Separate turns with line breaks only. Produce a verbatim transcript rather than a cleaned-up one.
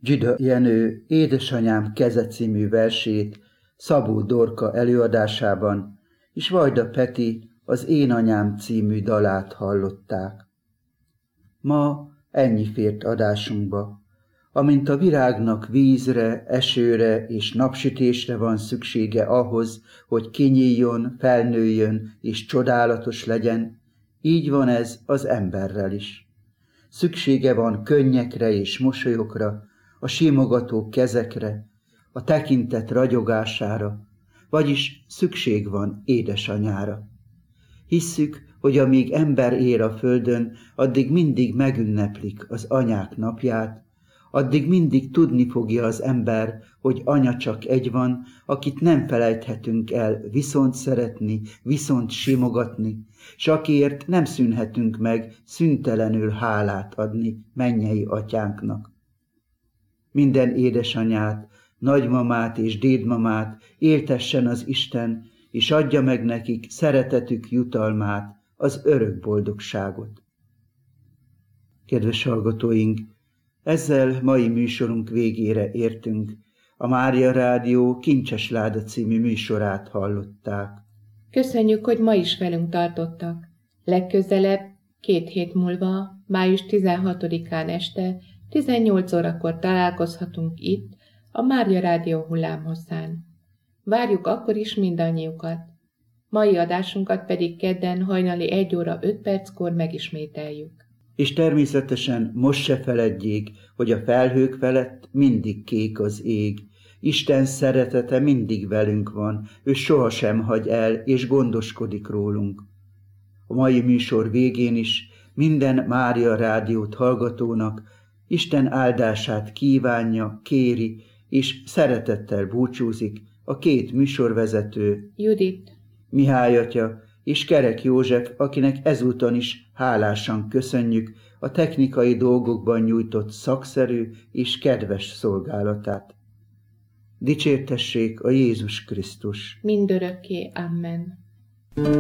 Dzsida Jenő Édesanyám keze című versét Szabó Dorka előadásában, és Vajda Peti az Én anyám című dalát hallották. Ma ennyi fért adásunkba. Amint a virágnak vízre, esőre és napsütésre van szüksége ahhoz, hogy kinyíljon, felnőjön és csodálatos legyen, így van ez az emberrel is. Szüksége van könnyekre és mosolyokra, a simogató kezekre, a tekintet ragyogására, vagyis szükség van édesanyára. Hisszük, hogy amíg ember él a földön, addig mindig megünneplik az anyák napját, addig mindig tudni fogja az ember, hogy anya csak egy van, akit nem felejthetünk el viszont szeretni, viszont simogatni, s akiért nem szűnhetünk meg szüntelenül hálát adni mennyei atyánknak. Minden édesanyát, nagymamát és dédmamát éltessen az Isten, és adja meg nekik szeretetük jutalmát, az örök boldogságot. Kedves hallgatóink, ezzel mai műsorunk végére értünk. A Mária Rádió Kincses Láda című műsorát hallották.
Köszönjük, hogy ma is velünk tartottak. Legközelebb két hét múlva, május tizenhatodikán este tizennyolc órakor találkozhatunk itt, a Mária Rádió hullámhosszán. Várjuk akkor is mindannyiukat. Mai adásunkat pedig kedden hajnali egy óra öt perckor megismételjük.
És természetesen most se feledjék, hogy a felhők felett mindig kék az ég. Isten szeretete mindig velünk van, ő sohasem hagy el és gondoskodik rólunk. A mai műsor végén is minden Mária Rádiót hallgatónak Isten áldását kívánja, kéri, és szeretettel búcsúzik a két műsorvezető,
Judit,
Mihály atya és Kerek József, akinek ezúton is hálásan köszönjük a technikai dolgokban nyújtott szakszerű és kedves szolgálatát. Dicsértessék a Jézus Krisztus!
mindörökké. Amen.